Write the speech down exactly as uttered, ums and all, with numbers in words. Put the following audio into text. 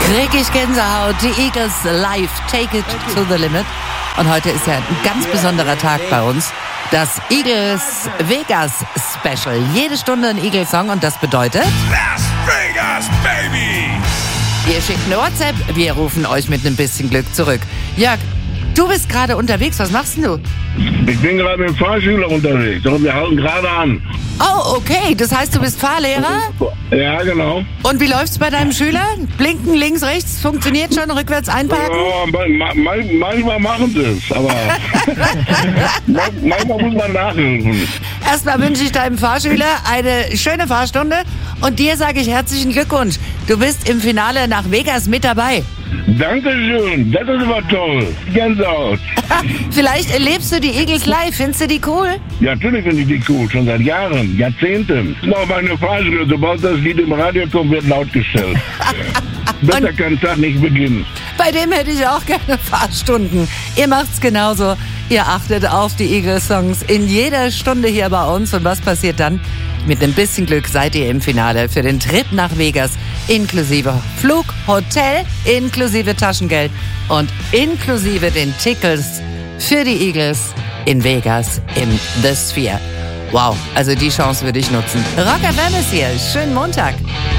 krieg ich Gänsehaut. Die Eagles live, take it to the limit. Und heute ist ja ein ganz besonderer Tag bei uns. Das Eagles Vegas Special. Jede Stunde ein Eagles-Song und das bedeutet... Las Vegas, Baby! Ihr schickt eine WhatsApp, wir rufen euch mit einem bisschen Glück zurück. Jörg, du bist gerade unterwegs, was machst denn du? Ich bin gerade mit dem Fahrschüler unterwegs und wir halten gerade an. Oh, okay, das heißt, du bist Fahrlehrer? Ja, genau. Und wie läuft's bei deinem Schüler? Blinken links, rechts, funktioniert schon, rückwärts einparken? Ja, ma- ma- manchmal machen sie es, aber manchmal muss man nachhelfen. Erstmal wünsche ich deinem Fahrschüler eine schöne Fahrstunde und dir sage ich herzlichen Glückwunsch. Du bist im Finale nach Vegas mit dabei. Dankeschön, das ist aber toll. Gänsehaut. Vielleicht erlebst du die Eagles live, findest du die cool? Ja, natürlich finde ich die cool, schon seit Jahren, Jahrzehnten. Noch meine Fahrschüler, sobald das Lied im Radio kommt, wird laut gestellt. Besser kann Tag nicht beginnen. Bei dem hätte ich auch gerne Fahrstunden. Ihr macht's genauso. Ihr achtet auf die Eagles-Songs in jeder Stunde hier bei uns. Und was passiert dann? Mit ein bisschen Glück seid ihr im Finale für den Trip nach Vegas. Inklusive Flug, Hotel, inklusive Taschengeld und inklusive den Tickets für die Eagles in Vegas im The Sphere. Wow, also die Chance würde ich nutzen. Rock F M ist hier. Schönen Montag.